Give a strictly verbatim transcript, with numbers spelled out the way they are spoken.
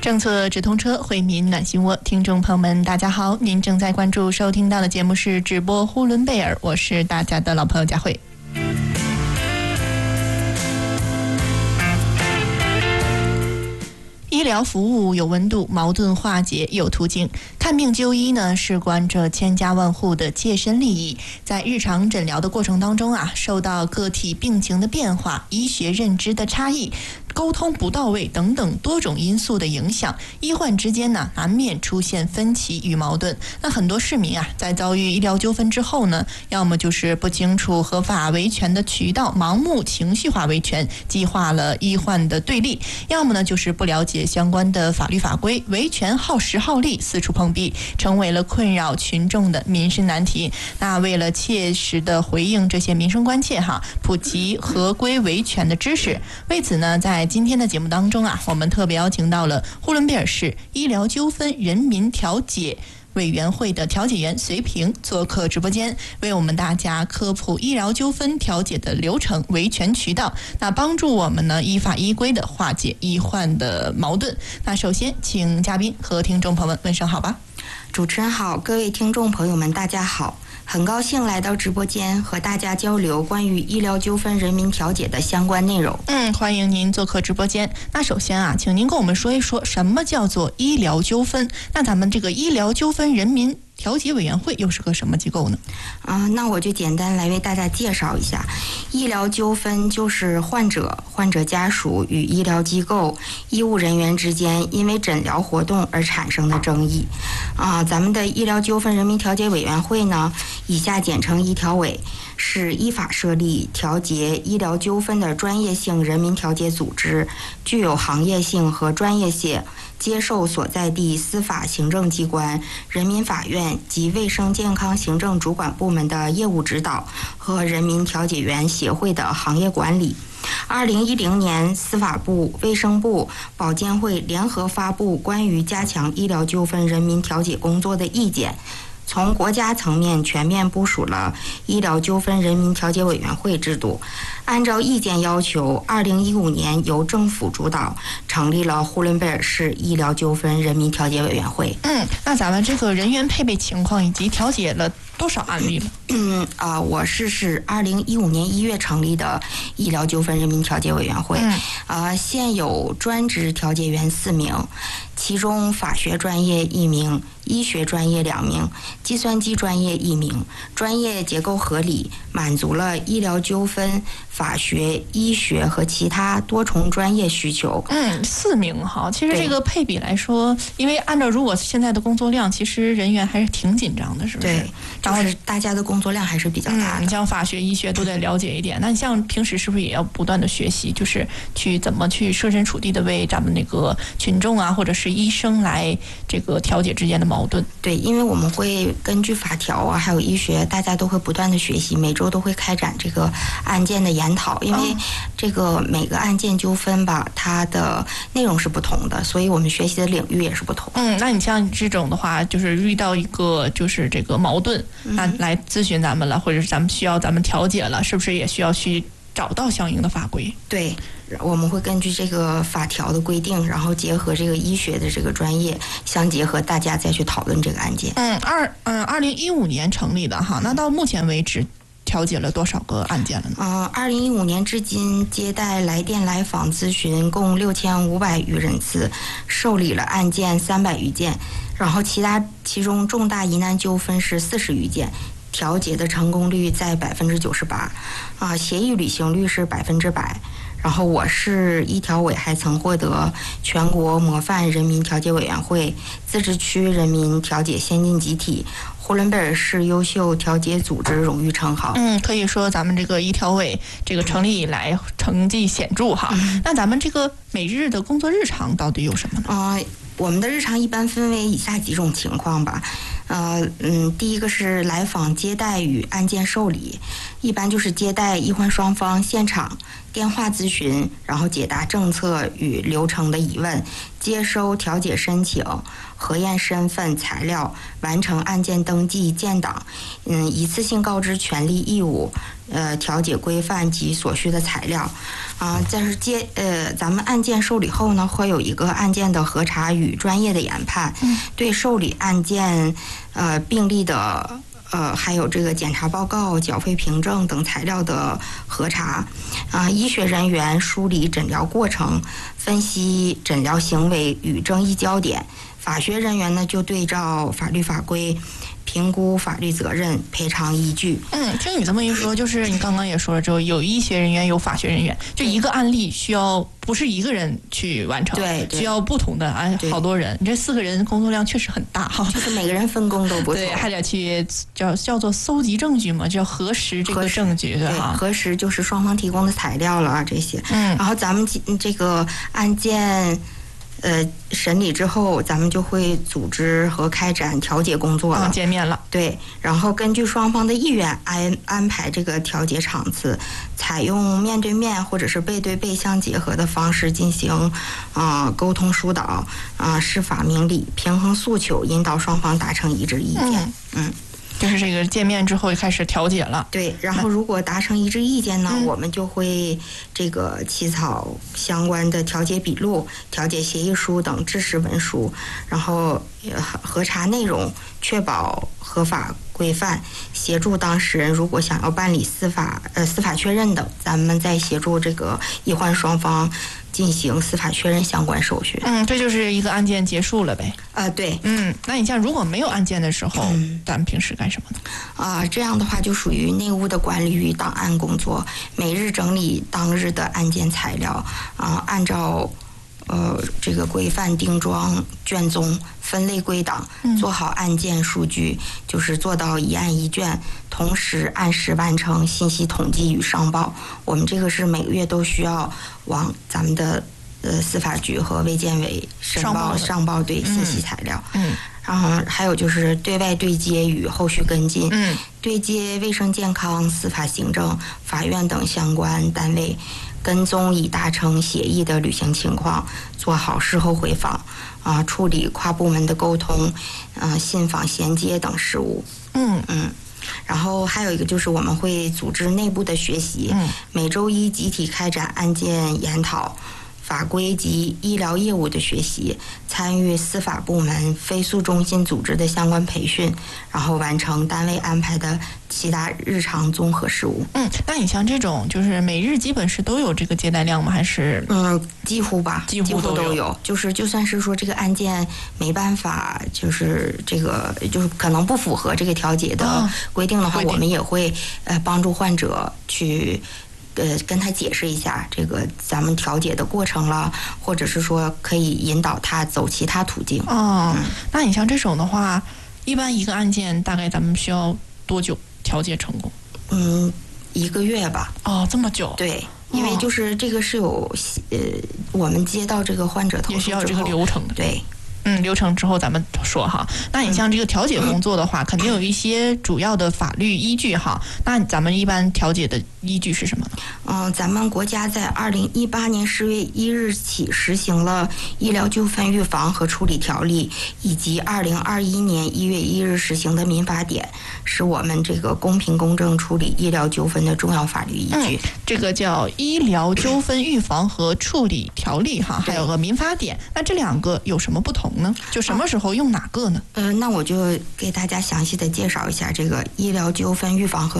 政策直通车，惠民暖心窝。听众朋友们，大家好，您正在关注收听到的节目是直播呼伦贝尔，我是大家的老朋友佳慧。医疗服务有温度，矛盾化解有途径。看病就医呢，事关这千家万户的切身利益。在日常诊疗的过程当中啊，受到个体病情的变化、医学认知的差异、沟通不到位等等多种因素的影响，医患之间呢难免出现分歧与矛盾。那很多市民啊，在遭遇医疗纠纷之后呢，要么就是不清楚合法维权的渠道，盲目情绪化维权，激化了医患的对立；要么呢，就是不了解相关的法律法规，维权耗时耗力，四处碰壁，成为了困扰群众的民生难题。那为了切实的回应这些民生关切哈，普及合规维权的知识，为此呢，在今天的节目当中啊，我们特别邀请到了呼伦贝尔市医疗纠纷人民调解委员会的调解员隋平做客直播间，为我们大家科普医疗纠纷调解的流程、维权渠道，那帮助我们呢依法依规的化解医患的矛盾。那首先，请嘉宾和听众朋友们问声好吧。 主持人好，各位听众朋友们，大家好。很高兴来到直播间和大家交流关于医疗纠纷人民调解的相关内容。 嗯，欢迎您做客直播间。那首先啊，请您跟我们说一说什么叫做医疗纠纷？那咱们这个医疗纠纷人民调解委员会又是个什么机构呢？ 啊、呃，那我就简单来为大家介绍一下，医疗纠纷就是患者、患者家属与医疗机构、医务人员之间因为诊疗活动而产生的争议。啊、呃，咱们的医疗纠纷人民调解委员会呢，以下简称医调委，是依法设立调解医疗纠纷的专业性人民调解组织，具有行业性和专业性，接受所在地司法行政机关、人民法院及卫生健康行政主管部门的业务指导和人民调解员协会的行业管理。二零一零年，司法部、卫生部、保监会联合发布关于加强医疗纠纷人民调解工作的意见，从国家层面全面部署了医疗纠纷人民调解委员会制度。按照意见要求，二零一五年由政府主导成立了呼伦贝尔市医疗纠纷人民调解委员会。 嗯，那咱们这个人员配备情况以及调解了多少案例了？ 嗯啊、呃，我市是二零一五年一月成立的医疗纠纷人民调解委员会。嗯，呃，现有专职调解员四名，其中法学专业一名，医学专业两名，计算机专业一名，专业结构合理，满足了医疗纠纷、法学、医学和其他多重专业需求。 嗯，四名哈，其实这个配比来说，因为按照如果现在的工作量，其实人员还是挺紧张的，是不是？ 对，然后大家的工作量还是比较大的。 嗯，你像法学、医学都得了解一点，那你像平时是不是也要不断的学习，就是去怎么去设身处地的为咱们那个群众啊，或者是医生来这个调解之间的矛盾？ 对，因为我们会根据法条啊，还有医学，大家都会不断的学习，每周都会开展这个案件的研讨，因为这个每个案件纠纷吧，它的内容是不同的，所以我们学习的领域也是不同。 嗯，那你像这种的话，就是遇到一个就是这个矛盾，那来咨询咱们了，或者是咱们需要咱们调解了，是不是也需要去找到相应的法规？ 对，我们会根据这个法条的规定，然后结合这个医学的这个专业相结合，大家再去讨论这个案件。 嗯，二嗯，二零一五年成立的哈，那到目前为止调解了多少个案件了呢？ 嗯，二零一五年至今接待来电来访咨询共六千五百余人次，受理了案件三百余件，然后其他其中重大疑难纠纷是四十余件。调解的成功率在百分之九十八，啊，协议履行率是百分之百。然后我市医调委还曾获得全国模范人民调解委员会、自治区人民调解先进集体、呼伦贝尔市优秀调解组织荣誉称号。 嗯，可以说咱们这个医调委这个成立以来成绩显著哈。嗯、那咱们这个每日的工作日常到底有什么呢？ 啊、呃，我们的日常一般分为以下几种情况吧。 呃嗯，第一个是来访接待与案件受理，一般就是接待医患双方现场电话咨询，然后解答政策与流程的疑问，接收调解申请，核验身份材料，完成案件登记建档，嗯，一次性告知权利义务，呃，调解规范及所需的材料，啊、呃，但是接呃，咱们案件受理后呢，会有一个案件的核查与专业的研判， 嗯、 对受理案件呃病例的。呃，还有这个检查报告、缴费凭证等材料的核查，啊、呃，医学人员梳理诊疗过程，分析诊疗行为与争议焦点；法学人员呢，就对照法律法规，评估法律责任、赔偿依据。 嗯，听你这么一说，就是你刚刚也说了，之后有医学人员，有法学人员，就一个案例需要不是一个人去完成， 对， 需要不同的啊，好多人，你这四个人工作量确实很大哈， 就是每个人分工都不同， 对，还得去叫叫做搜集证据嘛，叫核实这个证据， 对哈， 核实就是双方提供的材料了啊这些， 嗯， 然后咱们这个案件。呃，审理之后，咱们就会组织和开展调解工作了， 见面了。 对，然后根据双方的意愿安安排这个调解场次，采用面对面或者是背对背相结合的方式进行啊、呃、沟通疏导啊、呃、释法明理，平衡诉求，引导双方达成一致意见。嗯。嗯就是这个见面之后就开始调解了， 对，然后如果达成一致意见呢， 嗯、 我们就会这个起草相关的调解笔录、调解协议书等制式文书，然后核查内容，确保合法规范，协助当事人如果想要办理司法呃司法确认等，咱们再协助这个医患双方进行司法确认相关手续。 嗯，这就是一个案件结束了呗。 啊、呃，对。 嗯，那你像如果没有案件的时候，嗯、咱们平时干什么呢？ 啊、呃，这样的话就属于内务的管理与档案工作，每日整理当日的案件材料，啊、呃，按照呃这个规范定装卷宗，分类归档，做好案件数据，嗯、就是做到一案一卷，同时按时完成信息统计与上报。我们这个是每个月都需要往咱们的呃司法局和卫健委申报上报对信息材料。 嗯。 然后还有就是对外对接与后续跟进， 嗯， 对接卫生健康、司法行政、法院等相关单位，跟踪已达成协议的履行情况，做好事后回访，啊、呃，处理跨部门的沟通，呃，信访衔接等事务。 嗯嗯。然后还有一个就是我们会组织内部的学习， 嗯， 每周一集体开展案件研讨。法规及医疗业务的学习，参与司法部门非诉中心组织的相关培训，然后完成单位安排的其他日常综合事务。 嗯，那你像这种就是每日基本是都有这个接待量吗？还是嗯，几乎吧， 几乎都有。 都有就是就算是说这个案件没办法，就是这个就是可能不符合这个调解的规定的话，哦、我们也会呃帮助患者去。呃，跟他解释一下这个咱们调解的过程了，或者是说可以引导他走其他途径。 哦，嗯、那你像这种的话，一般一个案件大概咱们需要多久调解成功？ 嗯，一个月吧。 哦，这么久？ 对，因为就是这个是有呃，我们接到这个患者投诉也需要这个流程的。 对。 嗯，流程之后咱们说哈。那你像这个调解工作的话，嗯、肯定有一些主要的法律依据哈。那咱们一般调解的依据是什么呢？ 嗯、呃，咱们国家在二零一八年十月一日起实行了医疗纠纷预防和处理条例，以及二零二一年一月一日实行的民法典，是我们这个公平公正处理医疗纠纷的重要法律依据。 嗯、这个叫医疗纠纷预防和处理条例哈，还有个民法典。那这两个有什么不同呢？就什么时候用哪个呢？ 呃，那我就给大家详细的介绍一下这个医疗纠纷预防和